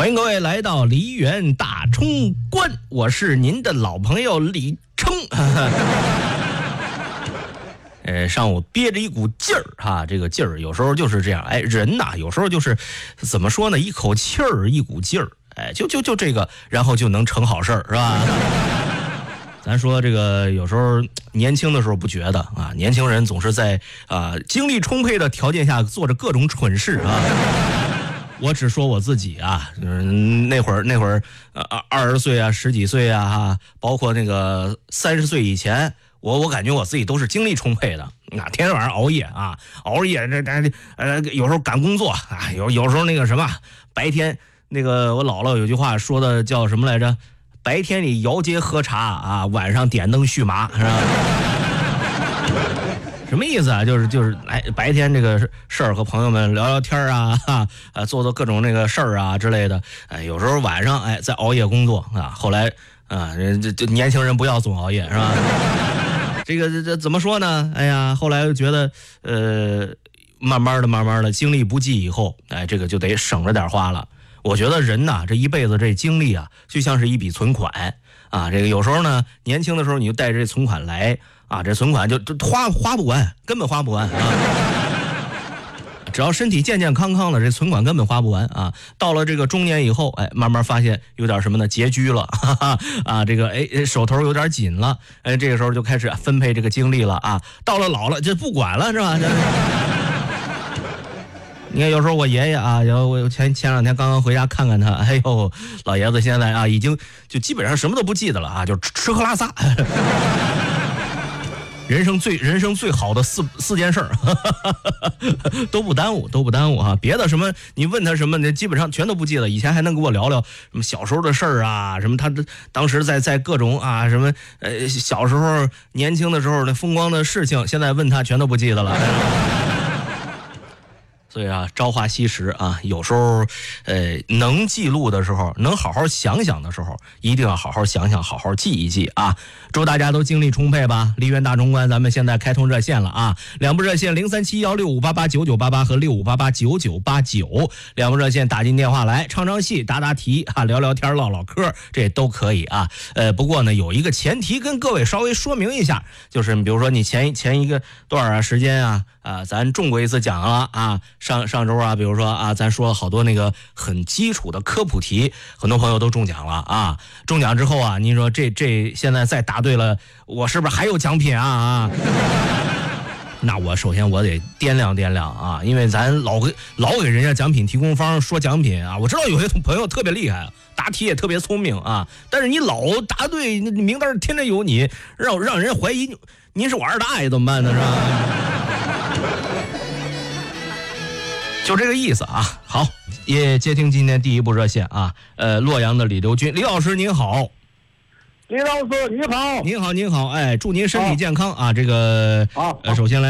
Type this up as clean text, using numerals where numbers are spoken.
欢迎各位来到梨园大冲关，我是您的老朋友李冲。上午憋着一股劲儿哈，这个劲儿有时候就是这样，人呐有时候就是怎么说呢，一口气儿一股劲儿，就这个，然后就能成好事儿，是吧？咱说这个有时候年轻的时候不觉得啊，年轻人总是在精力充沛的条件下做着各种蠢事啊。我只说我自己啊，那会儿20岁啊，10几岁啊，包括那个30岁以前，我感觉我自己都是精力充沛的啊，天天晚上熬夜啊，有时候赶工作啊，有时候那个什么，白天那个我姥姥有句话说的叫什么来着？白天里摇街喝茶啊，晚上点灯续麻，是吧？什么意思啊？就是白天这个事儿和朋友们聊聊天啊，做各种那个事儿啊之类的。有时候晚上在熬夜工作啊。后来这年轻人不要总熬夜，是吧？这怎么说呢？后来觉得慢慢的精力不济以后，这个就得省着点花了。我觉得人呐，这一辈子这精力啊，就像是一笔存款啊。这个有时候呢，年轻的时候你就带着这存款来啊，这存款就花不完，根本花不完啊。只要身体健健康康的，这存款根本花不完啊。到了这个中年以后，慢慢发现有点什么呢？拮据了，这个手头有点紧了，这个时候就开始分配这个精力了啊。到了老了，这不管了，是吧？你看，有时候我爷爷啊，我前两天刚刚回家看看他，哎呦，老爷子现在啊，已经就基本上什么都不记得了啊，就吃喝拉撒。人生最好的四件事儿都不耽误啊！别的什么你问他什么，基本上全都不记得。以前还能跟我聊聊什么小时候的事儿啊，什么他当时在各种啊什么小时候年轻的时候那风光的事情，现在问他全都不记得了。所以啊，朝花夕拾啊，有时候能记录的时候，能好好想想的时候，一定要好好想想，好好记一记啊！祝大家都精力充沛吧！梨园大冲关，咱们现在开通热线了啊，两部热线037165889988和65889989，两部热线打进电话来，唱戏、答题啊，聊聊天、唠唠嗑，这都可以啊。不过呢，有一个前提跟各位稍微说明一下，就是比如说你前一个段时间啊，咱中过一次奖了啊。上周啊，比如说啊，咱说了好多那个很基础的科普题，很多朋友都中奖了啊。中奖之后啊，您说这现在再答对了，我是不是还有奖品啊？那我首先我得掂量啊，因为咱老给人家奖品提供方说奖品啊。我知道有些朋友特别厉害，答题也特别聪明啊，但是你老答对，那名单天天有你，让人怀疑您是我二大爷怎么办呢？是吧？就这个意思啊。好，也接听今天第一部热线啊。洛阳的李刘军，李老师您好。 李老师你好。 您好，祝您身体健康啊。这个首先来